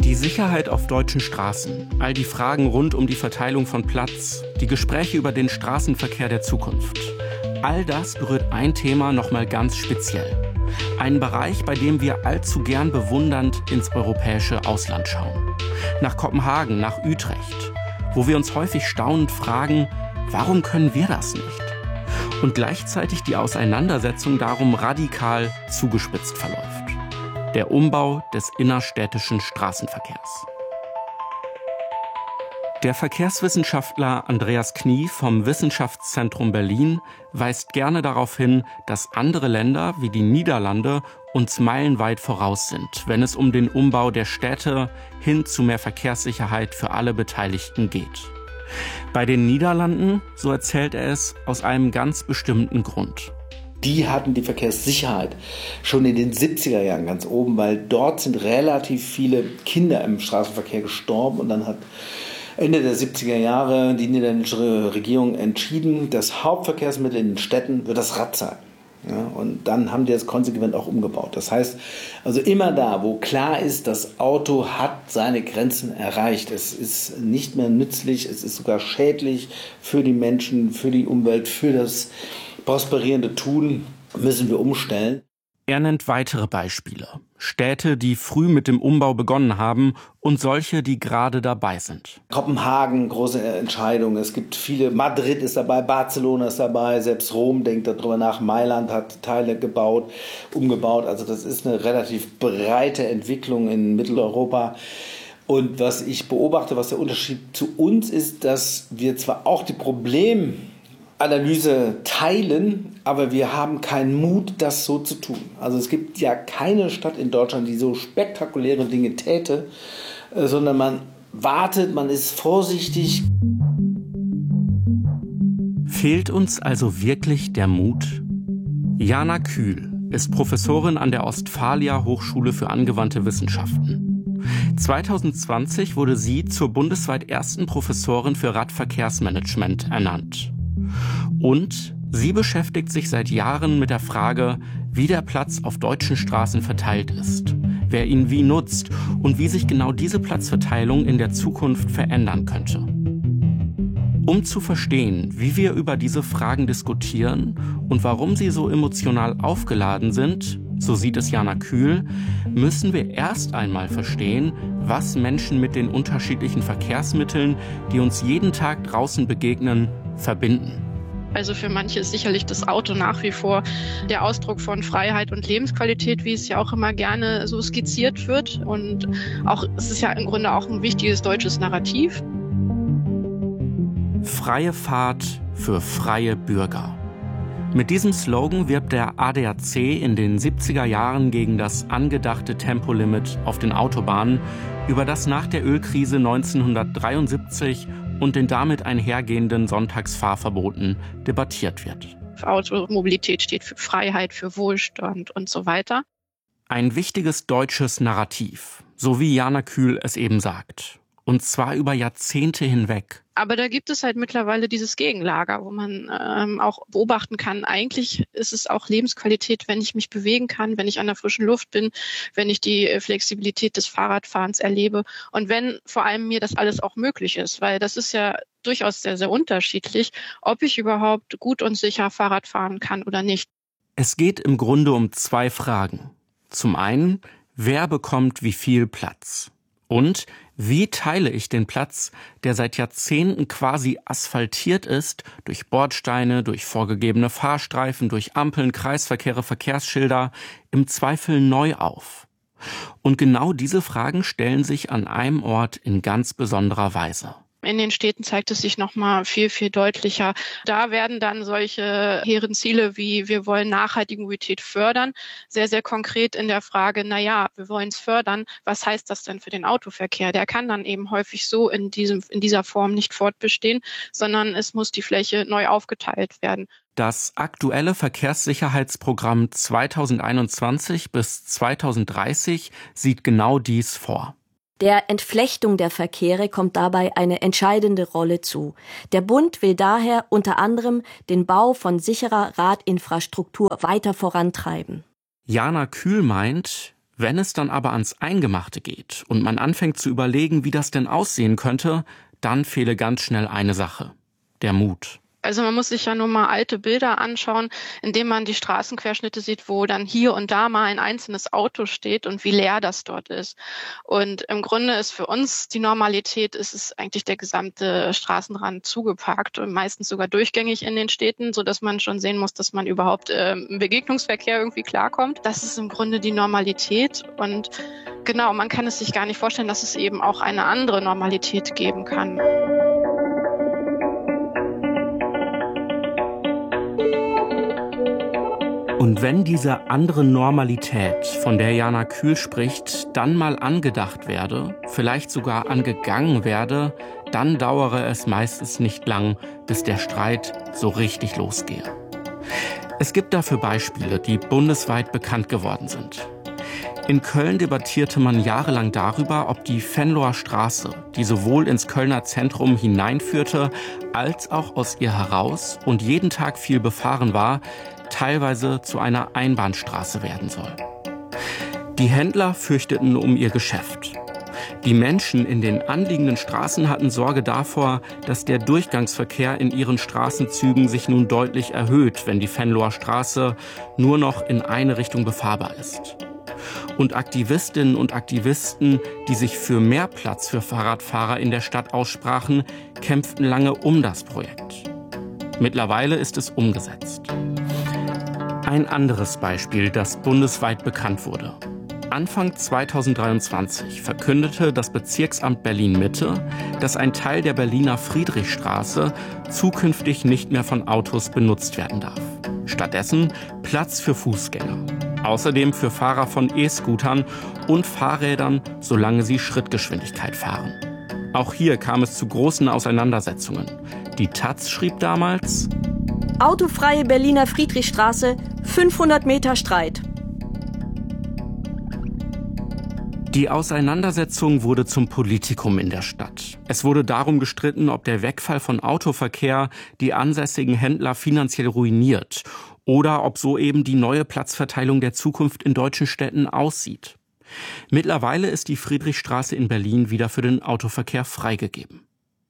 Die Sicherheit auf deutschen Straßen, all die Fragen rund um die Verteilung von Platz, die Gespräche über den Straßenverkehr der Zukunft. All das berührt ein Thema nochmal ganz speziell. Einen Bereich, bei dem wir allzu gern bewundernd ins europäische Ausland schauen. Nach Kopenhagen, nach Utrecht, wo wir uns häufig staunend fragen, warum können wir das nicht? Und gleichzeitig die Auseinandersetzung darum radikal zugespitzt verläuft. Der Umbau des innerstädtischen Straßenverkehrs. Der Verkehrswissenschaftler Andreas Knie vom Wissenschaftszentrum Berlin weist gerne darauf hin, dass andere Länder wie die Niederlande uns meilenweit voraus sind, wenn es um den Umbau der Städte hin zu mehr Verkehrssicherheit für alle Beteiligten geht. Bei den Niederlanden, so erzählt er es, aus einem ganz bestimmten Grund. Die hatten die Verkehrssicherheit schon in den 70er Jahren ganz oben, weil dort sind relativ viele Kinder im Straßenverkehr gestorben und dann hat Ende der 70er Jahre die niederländische Regierung entschieden, das Hauptverkehrsmittel in den Städten wird das Rad sein. Ja, und dann haben die das konsequent auch umgebaut. Das heißt, also immer da, wo klar ist, das Auto hat seine Grenzen erreicht. Es ist nicht mehr nützlich, es ist sogar schädlich für die Menschen, für die Umwelt, für das prosperierende Tun, müssen wir umstellen. Er nennt weitere Beispiele. Städte, die früh mit dem Umbau begonnen haben und solche, die gerade dabei sind. Kopenhagen, große Entscheidung. Es gibt viele, Madrid ist dabei, Barcelona ist dabei, selbst Rom denkt darüber nach, Mailand hat Teile gebaut, umgebaut. Also das ist eine relativ breite Entwicklung in Mitteleuropa. Und was ich beobachte, was der Unterschied zu uns ist, dass wir zwar auch die Problemanalyse teilen, aber wir haben keinen Mut, das so zu tun. Also es gibt ja keine Stadt in Deutschland, die so spektakuläre Dinge täte, sondern man wartet, man ist vorsichtig. Fehlt uns also wirklich der Mut? Jana Kühl ist Professorin an der Ostfalia Hochschule für angewandte Wissenschaften. 2020 wurde sie zur bundesweit ersten Professorin für Radverkehrsmanagement ernannt. Und sie beschäftigt sich seit Jahren mit der Frage, wie der Platz auf deutschen Straßen verteilt ist, wer ihn wie nutzt und wie sich genau diese Platzverteilung in der Zukunft verändern könnte. Um zu verstehen, wie wir über diese Fragen diskutieren und warum sie so emotional aufgeladen sind, so sieht es Jana Kühl, müssen wir erst einmal verstehen, was Menschen mit den unterschiedlichen Verkehrsmitteln, die uns jeden Tag draußen begegnen, verbinden. Also für manche ist sicherlich das Auto nach wie vor der Ausdruck von Freiheit und Lebensqualität, wie es ja auch immer gerne so skizziert wird. Und auch es ist ja im Grunde auch ein wichtiges deutsches Narrativ. Freie Fahrt für freie Bürger. Mit diesem Slogan wirbt der ADAC in den 70er Jahren gegen das angedachte Tempolimit auf den Autobahnen, über das nach der Ölkrise 1973 und den damit einhergehenden Sonntagsfahrverboten debattiert wird. Automobilität steht für Freiheit, für Wohlstand und so weiter. Ein wichtiges deutsches Narrativ, so wie Jana Kühl es eben sagt. Und zwar über Jahrzehnte hinweg. Aber da gibt es halt mittlerweile dieses Gegenlager, wo man auch beobachten kann, eigentlich ist es auch Lebensqualität, wenn ich mich bewegen kann, wenn ich an der frischen Luft bin, wenn ich die Flexibilität des Fahrradfahrens erlebe und wenn vor allem mir das alles auch möglich ist, weil das ist ja durchaus sehr, sehr unterschiedlich, ob ich überhaupt gut und sicher Fahrrad fahren kann oder nicht. Es geht im Grunde um zwei Fragen. Zum einen, wer bekommt wie viel Platz? Und wie teile ich den Platz, der seit Jahrzehnten quasi asphaltiert ist, durch Bordsteine, durch vorgegebene Fahrstreifen, durch Ampeln, Kreisverkehre, Verkehrsschilder, im Zweifel neu auf? Und genau diese Fragen stellen sich an einem Ort in ganz besonderer Weise. In den Städten zeigt es sich nochmal viel, viel deutlicher. Da werden dann solche hehren Ziele wie wir wollen nachhaltige Mobilität fördern, sehr, sehr konkret in der Frage, wir wollen es fördern. Was heißt das denn für den Autoverkehr? Der kann dann eben häufig so in dieser Form nicht fortbestehen, sondern es muss die Fläche neu aufgeteilt werden. Das aktuelle Verkehrssicherheitsprogramm 2021 bis 2030 sieht genau dies vor. Der Entflechtung der Verkehre kommt dabei eine entscheidende Rolle zu. Der Bund will daher unter anderem den Bau von sicherer Radinfrastruktur weiter vorantreiben. Jana Kühl meint, Wenn es dann aber ans Eingemachte geht und man anfängt zu überlegen, wie das denn aussehen könnte, dann fehle ganz schnell eine Sache: der Mut. Also man muss sich ja nur mal alte Bilder anschauen, indem man die Straßenquerschnitte sieht, wo dann hier und da mal ein einzelnes Auto steht und wie leer das dort ist. Und im Grunde ist für uns die Normalität, ist es eigentlich der gesamte Straßenrand zugeparkt und meistens sogar durchgängig in den Städten, sodass man schon sehen muss, dass man überhaupt im Begegnungsverkehr irgendwie klarkommt. Das ist im Grunde die Normalität und genau, man kann es sich gar nicht vorstellen, dass es eben auch eine andere Normalität geben kann. Und wenn diese andere Normalität, von der Jana Kühl spricht, dann mal angedacht werde, vielleicht sogar angegangen werde, dann dauere es meistens nicht lang, bis der Streit so richtig losgehe. Es gibt dafür Beispiele, die bundesweit bekannt geworden sind. In Köln debattierte man jahrelang darüber, ob die Venloer Straße, die sowohl ins Kölner Zentrum hineinführte, als auch aus ihr heraus und jeden Tag viel befahren war, teilweise zu einer Einbahnstraße werden soll. Die Händler fürchteten um ihr Geschäft. Die Menschen in den anliegenden Straßen hatten Sorge davor, dass der Durchgangsverkehr in ihren Straßenzügen sich nun deutlich erhöht, wenn die Venloer Straße nur noch in eine Richtung befahrbar ist. Und Aktivistinnen und Aktivisten, die sich für mehr Platz für Fahrradfahrer in der Stadt aussprachen, kämpften lange um das Projekt. Mittlerweile ist es umgesetzt. Ein anderes Beispiel, das bundesweit bekannt wurde. Anfang 2023 verkündete das Bezirksamt Berlin-Mitte, dass ein Teil der Berliner Friedrichstraße zukünftig nicht mehr von Autos benutzt werden darf. Stattdessen Platz für Fußgänger. Außerdem für Fahrer von E-Scootern und Fahrrädern, solange sie Schrittgeschwindigkeit fahren. Auch hier kam es zu großen Auseinandersetzungen. Die taz schrieb damals: Autofreie Berliner Friedrichstraße, 500 Meter Streit. Die Auseinandersetzung wurde zum Politikum in der Stadt. Es wurde darum gestritten, ob der Wegfall von Autoverkehr die ansässigen Händler finanziell ruiniert oder ob so eben die neue Platzverteilung der Zukunft in deutschen Städten aussieht. Mittlerweile ist die Friedrichstraße in Berlin wieder für den Autoverkehr freigegeben.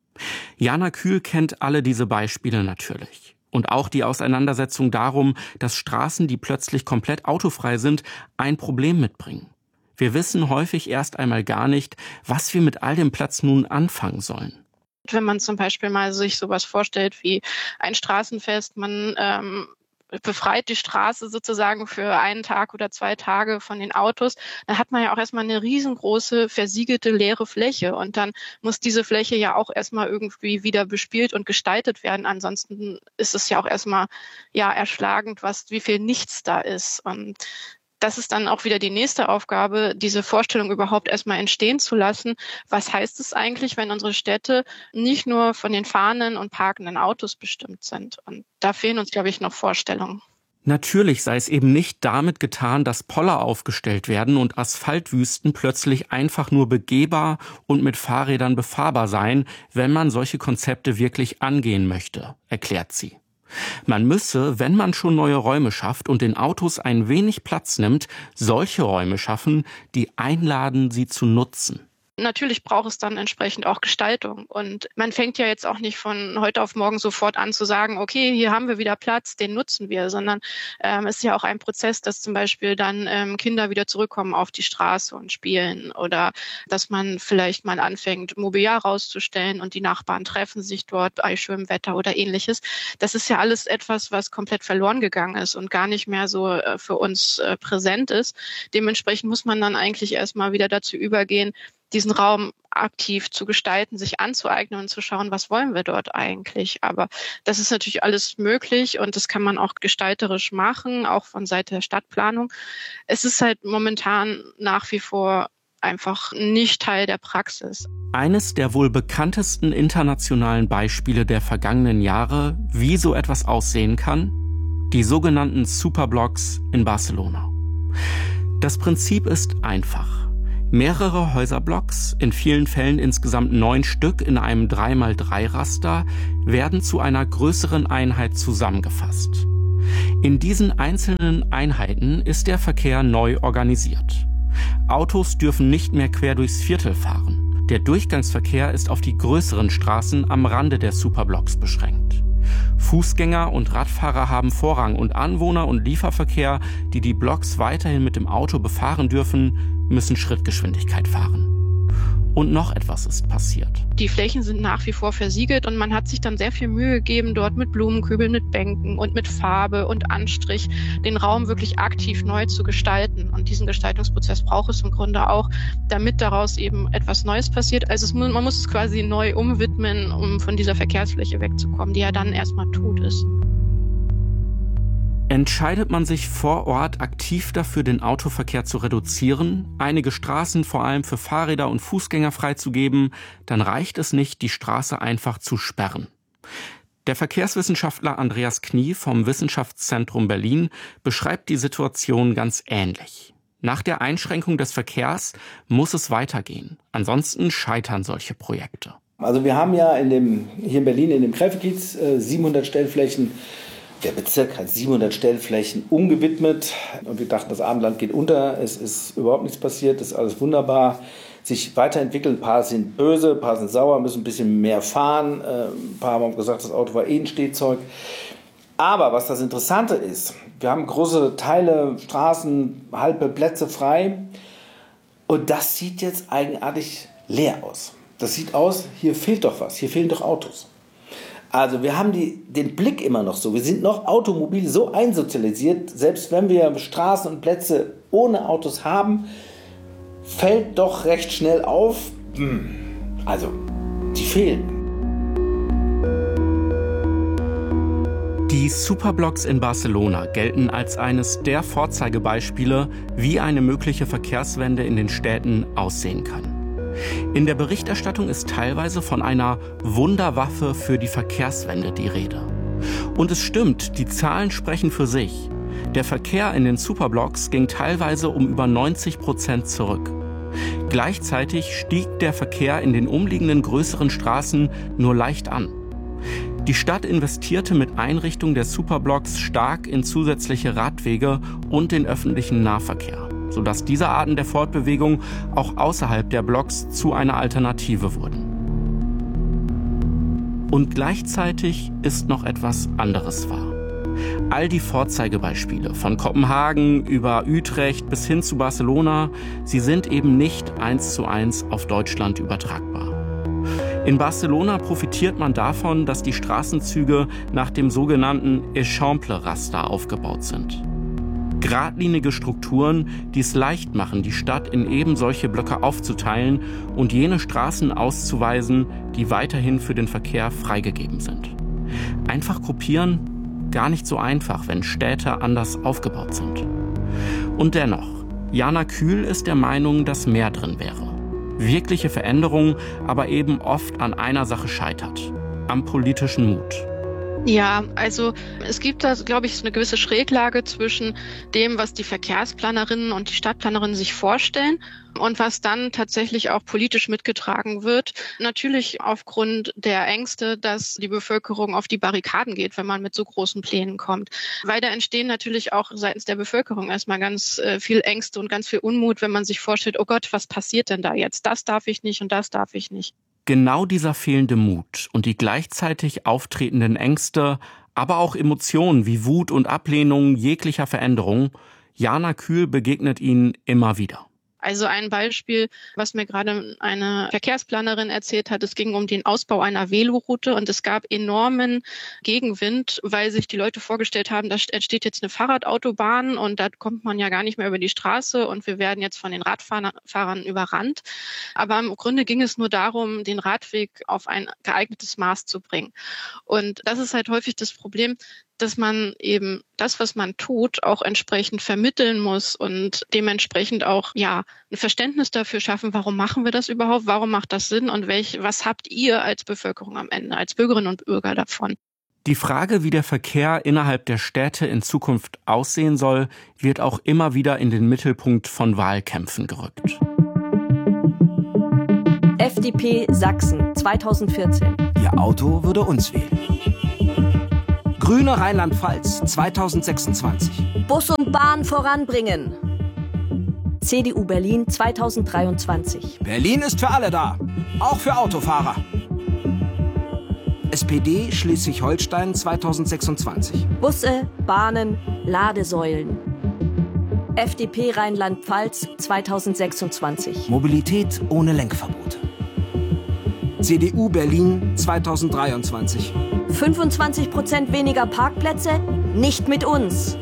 Jana Kühl kennt alle diese Beispiele natürlich. Und auch die Auseinandersetzung darum, dass Straßen, die plötzlich komplett autofrei sind, ein Problem mitbringen. Wir wissen häufig erst einmal gar nicht, was wir mit all dem Platz nun anfangen sollen. Wenn man zum Beispiel mal sich sowas vorstellt wie ein Straßenfest, man befreit die Straße sozusagen für einen Tag oder 2 Tage von den Autos, dann hat man ja auch erstmal eine riesengroße, versiegelte, leere Fläche. Und dann muss diese Fläche ja auch erstmal irgendwie wieder bespielt und gestaltet werden. Ansonsten ist es ja auch erstmal erschlagend, wie viel nichts da ist. Und das ist dann auch wieder die nächste Aufgabe, diese Vorstellung überhaupt erstmal entstehen zu lassen. Was heißt es eigentlich, wenn unsere Städte nicht nur von den fahrenden und parkenden Autos bestimmt sind? Und da fehlen uns, glaube ich, noch Vorstellungen. Natürlich sei es eben nicht damit getan, dass Poller aufgestellt werden und Asphaltwüsten plötzlich einfach nur begehbar und mit Fahrrädern befahrbar seien, wenn man solche Konzepte wirklich angehen möchte, erklärt sie. Man müsse, wenn man schon neue Räume schafft und den Autos ein wenig Platz nimmt, solche Räume schaffen, die einladen, sie zu nutzen. Natürlich braucht es dann entsprechend auch Gestaltung. Und man fängt ja jetzt auch nicht von heute auf morgen sofort an zu sagen, okay, hier haben wir wieder Platz, den nutzen wir, sondern es ist ja auch ein Prozess, dass zum Beispiel dann Kinder wieder zurückkommen auf die Straße und spielen oder dass man vielleicht mal anfängt, Mobiliar rauszustellen und die Nachbarn treffen sich dort bei schönem Wetter oder ähnliches. Das ist ja alles etwas, was komplett verloren gegangen ist und gar nicht mehr so für uns präsent ist. Dementsprechend muss man dann eigentlich erstmal wieder dazu übergehen, diesen Raum aktiv zu gestalten, sich anzueignen und zu schauen, was wollen wir dort eigentlich. Aber das ist natürlich alles möglich und das kann man auch gestalterisch machen, auch von Seite der Stadtplanung. Es ist halt momentan nach wie vor einfach nicht Teil der Praxis. Eines der wohl bekanntesten internationalen Beispiele der vergangenen Jahre, wie so etwas aussehen kann, die sogenannten Superblocks in Barcelona. Das Prinzip ist einfach. Mehrere Häuserblocks, in vielen Fällen insgesamt 9 Stück in einem 3x3-Raster, werden zu einer größeren Einheit zusammengefasst. In diesen einzelnen Einheiten ist der Verkehr neu organisiert. Autos dürfen nicht mehr quer durchs Viertel fahren. Der Durchgangsverkehr ist auf die größeren Straßen am Rande der Superblocks beschränkt. Fußgänger und Radfahrer haben Vorrang und Anwohner und Lieferverkehr, die die Blocks weiterhin mit dem Auto befahren dürfen, müssen Schrittgeschwindigkeit fahren. Und noch etwas ist passiert. Die Flächen sind nach wie vor versiegelt und man hat sich dann sehr viel Mühe gegeben, dort mit Blumenkübeln, mit Bänken und mit Farbe und Anstrich den Raum wirklich aktiv neu zu gestalten. Und diesen Gestaltungsprozess braucht es im Grunde auch, damit daraus eben etwas Neues passiert. Also man muss es quasi neu umwidmen, um von dieser Verkehrsfläche wegzukommen, die ja dann erstmal tot ist. Entscheidet man sich vor Ort aktiv dafür, den Autoverkehr zu reduzieren, einige Straßen vor allem für Fahrräder und Fußgänger freizugeben, dann reicht es nicht, die Straße einfach zu sperren. Der Verkehrswissenschaftler Andreas Knie vom Wissenschaftszentrum Berlin beschreibt die Situation ganz ähnlich. Nach der Einschränkung des Verkehrs muss es weitergehen. Ansonsten scheitern solche Projekte. Also wir haben ja hier in Berlin in dem Gräfekiez 700 Stellflächen. Der Bezirk hat 700 Stellflächen umgewidmet und wir dachten, das Abendland geht unter. Es ist überhaupt nichts passiert, das ist alles wunderbar. Sich weiterentwickeln, ein paar sind böse, ein paar sind sauer, müssen ein bisschen mehr fahren. Ein paar haben gesagt, das Auto war ein Stehzeug. Aber was das Interessante ist, wir haben große Teile, Straßen, halbe Plätze frei und das sieht jetzt eigenartig leer aus. Das sieht aus, hier fehlt doch was, hier fehlen doch Autos. Also wir haben den Blick immer noch so. Wir sind noch automobil so einsozialisiert, selbst wenn wir Straßen und Plätze ohne Autos haben, fällt doch recht schnell auf, also die fehlen. Die Superblocks in Barcelona gelten als eines der Vorzeigebeispiele, wie eine mögliche Verkehrswende in den Städten aussehen kann. In der Berichterstattung ist teilweise von einer Wunderwaffe für die Verkehrswende die Rede. Und es stimmt, die Zahlen sprechen für sich. Der Verkehr in den Superblocks ging teilweise um über 90% zurück. Gleichzeitig stieg der Verkehr in den umliegenden größeren Straßen nur leicht an. Die Stadt investierte mit Einrichtung der Superblocks stark in zusätzliche Radwege und den öffentlichen Nahverkehr, sodass diese Arten der Fortbewegung auch außerhalb der Blocks zu einer Alternative wurden. Und gleichzeitig ist noch etwas anderes wahr. All die Vorzeigebeispiele, von Kopenhagen über Utrecht bis hin zu Barcelona, sie sind eben nicht 1:1 auf Deutschland übertragbar. In Barcelona profitiert man davon, dass die Straßenzüge nach dem sogenannten Eixample-Raster aufgebaut sind. Geradlinige Strukturen, die es leicht machen, die Stadt in eben solche Blöcke aufzuteilen und jene Straßen auszuweisen, die weiterhin für den Verkehr freigegeben sind. Einfach gruppieren, gar nicht so einfach, wenn Städte anders aufgebaut sind. Und dennoch, Jana Kühl ist der Meinung, dass mehr drin wäre. Wirkliche Veränderung aber eben oft an einer Sache scheitert: am politischen Mut. Ja, also es gibt da, glaube ich, eine gewisse Schräglage zwischen dem, was die Verkehrsplanerinnen und die Stadtplanerinnen sich vorstellen und was dann tatsächlich auch politisch mitgetragen wird. Natürlich aufgrund der Ängste, dass die Bevölkerung auf die Barrikaden geht, wenn man mit so großen Plänen kommt. Weil da entstehen natürlich auch seitens der Bevölkerung erstmal ganz viel Ängste und ganz viel Unmut, wenn man sich vorstellt, oh Gott, was passiert denn da jetzt? Das darf ich nicht und das darf ich nicht. Genau dieser fehlende Mut und die gleichzeitig auftretenden Ängste, aber auch Emotionen wie Wut und Ablehnung jeglicher Veränderung, Jana Kühl begegnet ihnen immer wieder. Also ein Beispiel, was mir gerade eine Verkehrsplanerin erzählt hat, es ging um den Ausbau einer Veloroute und es gab enormen Gegenwind, weil sich die Leute vorgestellt haben, da entsteht jetzt eine Fahrradautobahn und da kommt man ja gar nicht mehr über die Straße und wir werden jetzt von den Radfahrern überrannt. Aber im Grunde ging es nur darum, den Radweg auf ein geeignetes Maß zu bringen. Und das ist halt häufig das Problem, dass man eben das, was man tut, auch entsprechend vermitteln muss und dementsprechend auch ein Verständnis dafür schaffen, warum machen wir das überhaupt, warum macht das Sinn und was habt ihr als Bevölkerung am Ende, als Bürgerinnen und Bürger davon? Die Frage, wie der Verkehr innerhalb der Städte in Zukunft aussehen soll, wird auch immer wieder in den Mittelpunkt von Wahlkämpfen gerückt. FDP Sachsen 2014. Ihr Auto würde uns wählen. Grüne Rheinland-Pfalz 2026. Bus und Bahn voranbringen. CDU Berlin 2023. Berlin ist für alle da, auch für Autofahrer. SPD Schleswig-Holstein 2026. Busse, Bahnen, Ladesäulen. FDP Rheinland-Pfalz 2026. Mobilität ohne Lenkverbote. CDU Berlin 2023. 25% weniger Parkplätze? Nicht mit uns.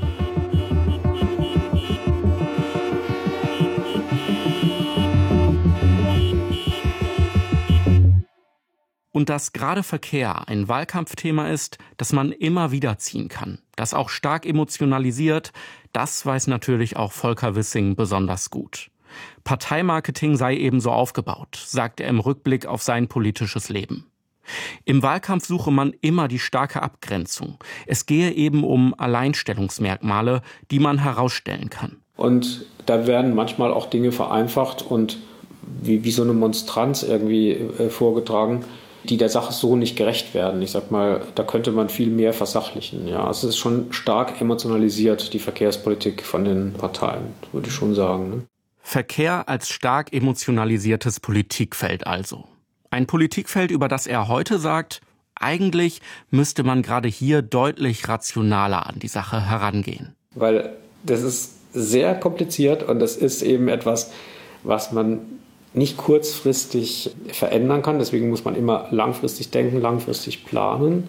Und dass gerade Verkehr ein Wahlkampfthema ist, das man immer wieder ziehen kann, das auch stark emotionalisiert, das weiß natürlich auch Volker Wissing besonders gut. Parteimarketing sei ebenso aufgebaut, sagt er im Rückblick auf sein politisches Leben. Im Wahlkampf suche man immer die starke Abgrenzung. Es gehe eben um Alleinstellungsmerkmale, die man herausstellen kann. Und da werden manchmal auch Dinge vereinfacht und wie so eine Monstranz irgendwie vorgetragen, die der Sache so nicht gerecht werden. Ich sag mal, da könnte man viel mehr versachlichen. Ja, also es ist schon stark emotionalisiert, die Verkehrspolitik von den Parteien, würde ich schon sagen. Ne? Verkehr als stark emotionalisiertes Politikfeld also. Ein Politikfeld, über das er heute sagt, eigentlich müsste man gerade hier deutlich rationaler an die Sache herangehen. Weil das ist sehr kompliziert und das ist eben etwas, was man nicht kurzfristig verändern kann. Deswegen muss man immer langfristig denken, langfristig planen.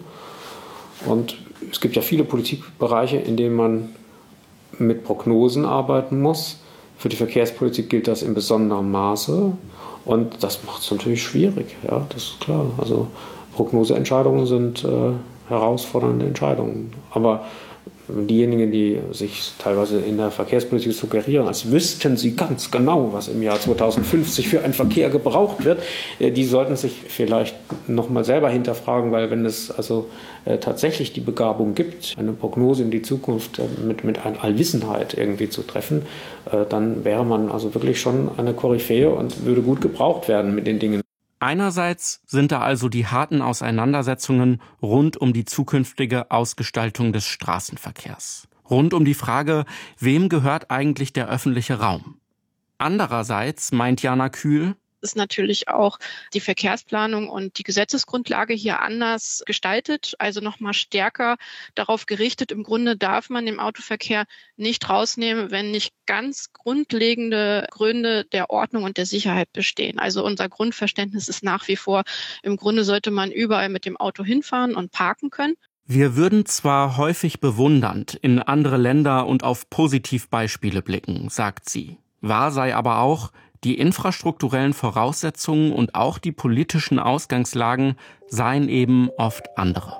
Und es gibt ja viele Politikbereiche, in denen man mit Prognosen arbeiten muss. Für die Verkehrspolitik gilt das in besonderem Maße. Und das macht es natürlich schwierig, ja, das ist klar. Also Prognoseentscheidungen sind herausfordernde Entscheidungen. Aber diejenigen, die sich teilweise in der Verkehrspolitik suggerieren, als wüssten sie ganz genau, was im Jahr 2050 für einen Verkehr gebraucht wird, die sollten sich vielleicht nochmal selber hinterfragen, weil wenn es also tatsächlich die Begabung gibt, eine Prognose in die Zukunft mit einer Allwissenheit irgendwie zu treffen, dann wäre man also wirklich schon eine Koryphäe und würde gut gebraucht werden mit den Dingen. Einerseits sind da also die harten Auseinandersetzungen rund um die zukünftige Ausgestaltung des Straßenverkehrs. Rund um die Frage, wem gehört eigentlich der öffentliche Raum? Andererseits meint Jana Kühl, ist natürlich auch die Verkehrsplanung und die Gesetzesgrundlage hier anders gestaltet, also nochmal stärker darauf gerichtet. Im Grunde darf man den Autoverkehr nicht rausnehmen, wenn nicht ganz grundlegende Gründe der Ordnung und der Sicherheit bestehen. Also unser Grundverständnis ist nach wie vor, im Grunde sollte man überall mit dem Auto hinfahren und parken können. Wir würden zwar häufig bewundernd in andere Länder und auf Positivbeispiele blicken, sagt sie. Wahr sei aber auch, die infrastrukturellen Voraussetzungen und auch die politischen Ausgangslagen seien eben oft andere.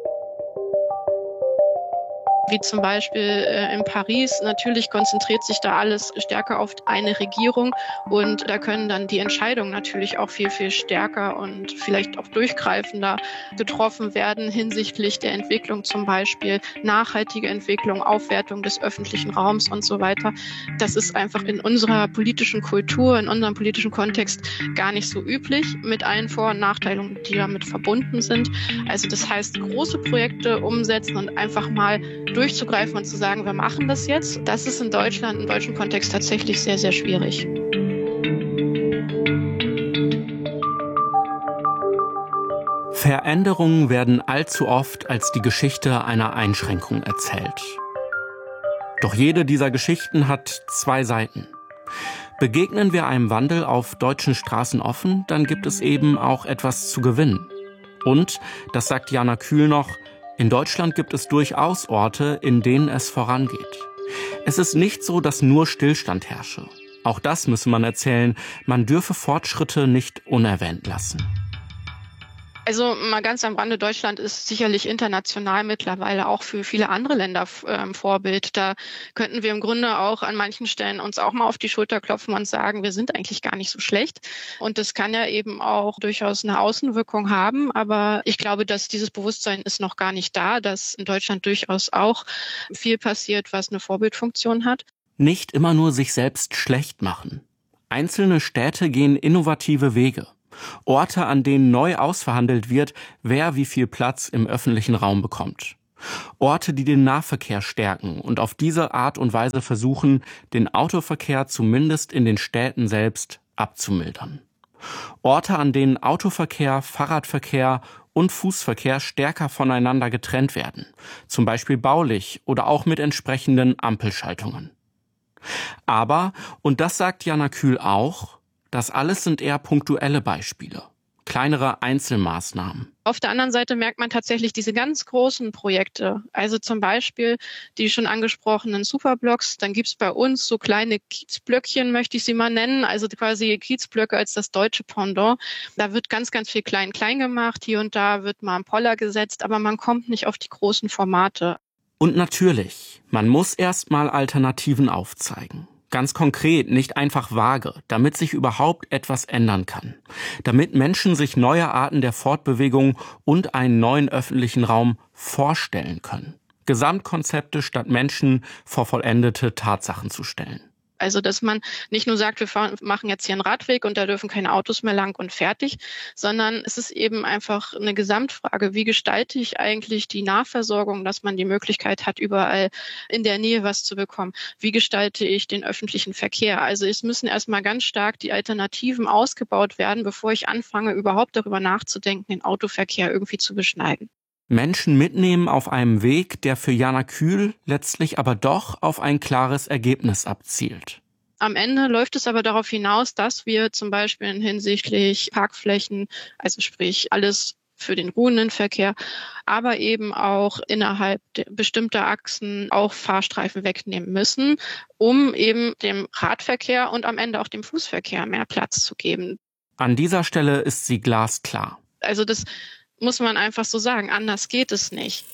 Wie zum Beispiel in Paris. Natürlich konzentriert sich da alles stärker auf eine Regierung und da können dann die Entscheidungen natürlich auch viel, viel stärker und vielleicht auch durchgreifender getroffen werden hinsichtlich der Entwicklung, zum Beispiel nachhaltige Entwicklung, Aufwertung des öffentlichen Raums und so weiter. Das ist einfach in unserer politischen Kultur, in unserem politischen Kontext gar nicht so üblich, mit allen Vor- und Nachteilen, die damit verbunden sind. Also das heißt, große Projekte umsetzen und einfach mal durchzugreifen und zu sagen, wir machen das jetzt, das ist in Deutschland, im deutschen Kontext tatsächlich sehr, sehr schwierig. Veränderungen werden allzu oft als die Geschichte einer Einschränkung erzählt. Doch jede dieser Geschichten hat zwei Seiten. Begegnen wir einem Wandel auf deutschen Straßen offen, dann gibt es eben auch etwas zu gewinnen. Und, das sagt Jana Kühl noch, in Deutschland gibt es durchaus Orte, in denen es vorangeht. Es ist nicht so, dass nur Stillstand herrsche. Auch das müsse man erzählen, man dürfe Fortschritte nicht unerwähnt lassen. Also mal ganz am Rande, Deutschland ist sicherlich international mittlerweile auch für viele andere Länder Vorbild. Da könnten wir im Grunde auch an manchen Stellen uns auch mal auf die Schulter klopfen und sagen, wir sind eigentlich gar nicht so schlecht. Und das kann ja eben auch durchaus eine Außenwirkung haben. Aber ich glaube, dass dieses Bewusstsein ist noch gar nicht da, dass in Deutschland durchaus auch viel passiert, was eine Vorbildfunktion hat. Nicht immer nur sich selbst schlecht machen. Einzelne Städte gehen innovative Wege. Orte, an denen neu ausverhandelt wird, wer wie viel Platz im öffentlichen Raum bekommt. Orte, die den Nahverkehr stärken und auf diese Art und Weise versuchen, den Autoverkehr zumindest in den Städten selbst abzumildern. Orte, an denen Autoverkehr, Fahrradverkehr und Fußverkehr stärker voneinander getrennt werden, zum Beispiel baulich oder auch mit entsprechenden Ampelschaltungen. Aber, und das sagt Jana Kühl auch, das alles sind eher punktuelle Beispiele, kleinere Einzelmaßnahmen. Auf der anderen Seite merkt man tatsächlich diese ganz großen Projekte, also zum Beispiel die schon angesprochenen Superblocks. Dann gibt's bei uns so kleine Kiezblöckchen, möchte ich sie mal nennen, also quasi Kiezblöcke als das deutsche Pendant. Da wird ganz, ganz viel klein gemacht, hier und da wird mal ein Poller gesetzt, aber man kommt nicht auf die großen Formate. Und natürlich, man muss erst mal Alternativen aufzeigen. Ganz konkret, nicht einfach vage, damit sich überhaupt etwas ändern kann. Damit Menschen sich neue Arten der Fortbewegung und einen neuen öffentlichen Raum vorstellen können. Gesamtkonzepte statt Menschen vor vollendete Tatsachen zu stellen. Also, dass man nicht nur sagt, wir machen jetzt hier einen Radweg und da dürfen keine Autos mehr lang und fertig, sondern es ist eben einfach eine Gesamtfrage. Wie gestalte ich eigentlich die Nahversorgung, dass man die Möglichkeit hat, überall in der Nähe was zu bekommen? Wie gestalte ich den öffentlichen Verkehr? Also, es müssen erstmal ganz stark die Alternativen ausgebaut werden, bevor ich anfange, überhaupt darüber nachzudenken, den Autoverkehr irgendwie zu beschneiden. Menschen mitnehmen auf einem Weg, der für Jana Kühl letztlich aber doch auf ein klares Ergebnis abzielt. Am Ende läuft es aber darauf hinaus, dass wir zum Beispiel hinsichtlich Parkflächen, also sprich alles für den ruhenden Verkehr, aber eben auch innerhalb bestimmter Achsen auch Fahrstreifen wegnehmen müssen, um eben dem Radverkehr und am Ende auch dem Fußverkehr mehr Platz zu geben. An dieser Stelle ist sie glasklar. Also das muss man einfach so sagen, anders geht es nicht.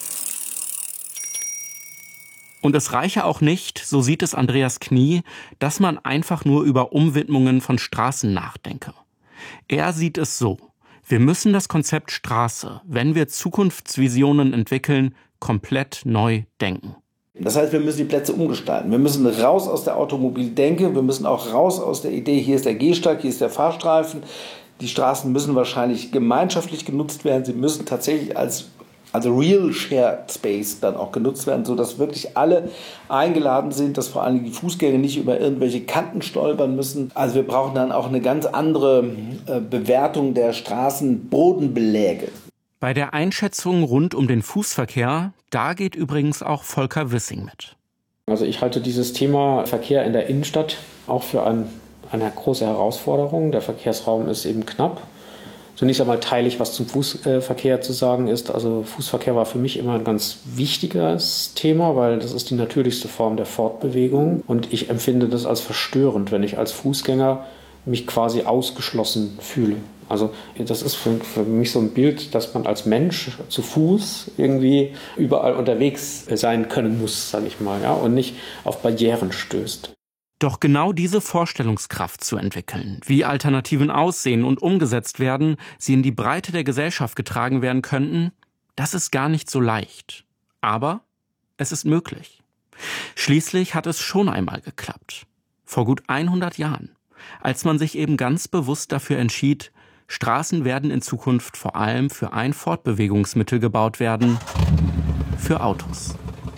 Und es reiche auch nicht, so sieht es Andreas Knie, dass man einfach nur über Umwidmungen von Straßen nachdenke. Er sieht es so: Wir müssen das Konzept Straße, wenn wir Zukunftsvisionen entwickeln, komplett neu denken. Das heißt, wir müssen die Plätze umgestalten. Wir müssen raus aus der Automobildenke, wir müssen auch raus aus der Idee, hier ist der Gehsteig, hier ist der Fahrstreifen. Die Straßen müssen wahrscheinlich gemeinschaftlich genutzt werden. Sie müssen tatsächlich als Real Shared Space dann auch genutzt werden, sodass wirklich alle eingeladen sind, dass vor allem die Fußgänger nicht über irgendwelche Kanten stolpern müssen. Also wir brauchen dann auch eine ganz andere Bewertung der Straßenbodenbeläge. Bei der Einschätzung rund um den Fußverkehr, da geht übrigens auch Volker Wissing mit. Also ich halte dieses Thema Verkehr in der Innenstadt auch für eine große Herausforderung. Der Verkehrsraum ist eben knapp. Zunächst einmal teile ich, was zum Fußverkehr zu sagen ist. Also Fußverkehr war für mich immer ein ganz wichtiges Thema, weil das ist die natürlichste Form der Fortbewegung. Und ich empfinde das als verstörend, wenn ich als Fußgänger mich quasi ausgeschlossen fühle. Also das ist für mich so ein Bild, dass man als Mensch zu Fuß irgendwie überall unterwegs sein können muss, sage ich mal, ja, und nicht auf Barrieren stößt. Doch genau diese Vorstellungskraft zu entwickeln, wie Alternativen aussehen und umgesetzt werden, sie in die Breite der Gesellschaft getragen werden könnten, das ist gar nicht so leicht. Aber es ist möglich. Schließlich hat es schon einmal geklappt. Vor gut 100 Jahren, als man sich eben ganz bewusst dafür entschied, Straßen werden in Zukunft vor allem für ein Fortbewegungsmittel gebaut werden: für Autos.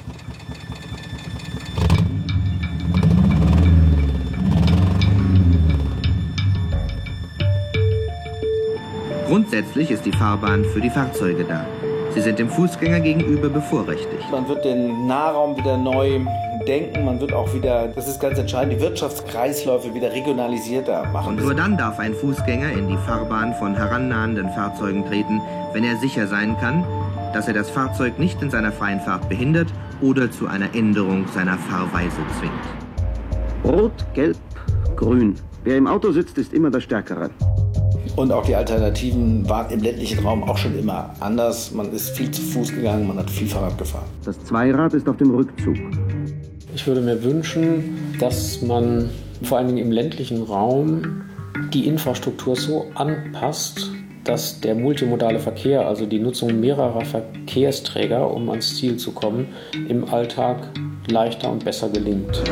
Grundsätzlich ist die Fahrbahn für die Fahrzeuge da. Sie sind dem Fußgänger gegenüber bevorrechtigt. Man wird den Nahraum wieder neu denken, man wird auch wieder, das ist ganz entscheidend, die Wirtschaftskreisläufe wieder regionalisierter machen. Und nur dann darf ein Fußgänger in die Fahrbahn von herannahenden Fahrzeugen treten, wenn er sicher sein kann, dass er das Fahrzeug nicht in seiner freien Fahrt behindert oder zu einer Änderung seiner Fahrweise zwingt. Rot, Gelb, Grün. Wer im Auto sitzt, ist immer der Stärkere. Und auch die Alternativen waren im ländlichen Raum auch schon immer anders. Man ist viel zu Fuß gegangen, man hat viel Fahrrad gefahren. Das Zweirad ist auf dem Rückzug. Ich würde mir wünschen, dass man vor allen Dingen im ländlichen Raum die Infrastruktur so anpasst, dass der multimodale Verkehr, also die Nutzung mehrerer Verkehrsträger, um ans Ziel zu kommen, im Alltag leichter und besser gelingt.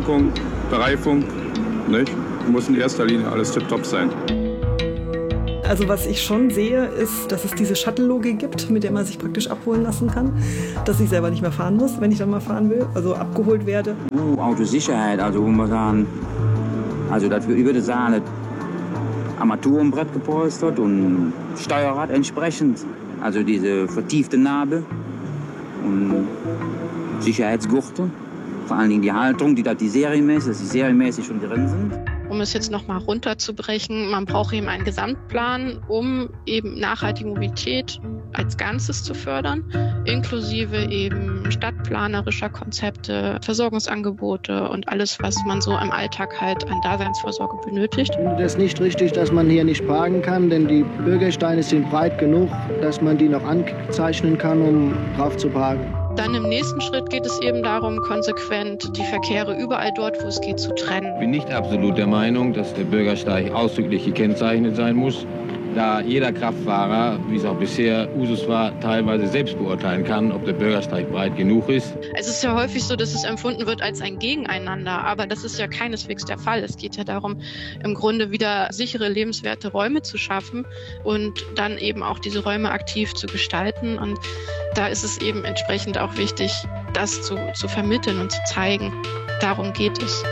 Lenkung, Bereifung, nicht? Muss in erster Linie alles tipptopp sein. Also was ich schon sehe, ist, dass es diese Shuttle-Logik gibt, mit der man sich praktisch abholen lassen kann. Dass ich selber nicht mehr fahren muss, wenn ich dann mal fahren will, also abgeholt werde. Autosicherheit, also wo man sagen, also das wird über die Saale Armaturenbrett gepolstert und Steuerrad entsprechend. Also diese vertiefte Narbe und Sicherheitsgurte. Vor allen Dingen die Halterung, dass die serienmäßig schon drin sind. Um es jetzt nochmal runterzubrechen, man braucht eben einen Gesamtplan, um eben nachhaltige Mobilität als Ganzes zu fördern, inklusive eben stadtplanerischer Konzepte, Versorgungsangebote und alles, was man so im Alltag halt an Daseinsvorsorge benötigt. Ich finde das nicht richtig, dass man hier nicht parken kann, denn die Bürgersteine sind breit genug, dass man die noch anzeichnen kann, um drauf zu parken. Dann im nächsten Schritt geht es eben darum, konsequent die Verkehre überall dort, wo es geht, zu trennen. Ich bin nicht absolut der Meinung, dass der Bürgersteig ausdrücklich gekennzeichnet sein muss, da jeder Kraftfahrer, wie es auch bisher Usus war, teilweise selbst beurteilen kann, ob der Bürgersteig breit genug ist. Es ist ja häufig so, dass es empfunden wird als ein Gegeneinander, aber das ist ja keineswegs der Fall. Es geht ja darum, im Grunde wieder sichere, lebenswerte Räume zu schaffen und dann eben auch diese Räume aktiv zu gestalten. Und da ist es eben entsprechend auch wichtig, das zu vermitteln und zu zeigen. Darum geht es.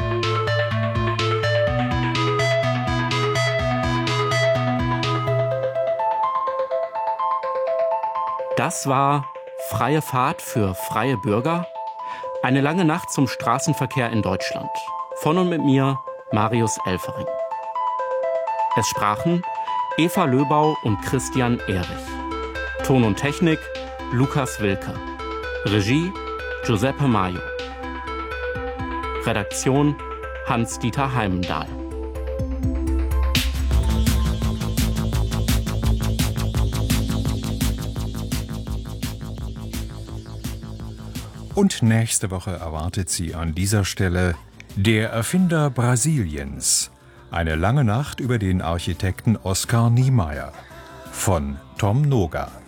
Das war Freie Fahrt für freie Bürger. Eine lange Nacht zum Straßenverkehr in Deutschland. Von und mit mir, Marius Elfering. Es sprachen Eva Löbau und Christian Erich. Ton und Technik, Lukas Wilke. Regie, Giuseppe Maio. Redaktion, Hans-Dieter Heimendahl. Und nächste Woche erwartet Sie an dieser Stelle Der Erfinder Brasiliens. Eine lange Nacht über den Architekten Oskar Niemeyer von Tom Noga.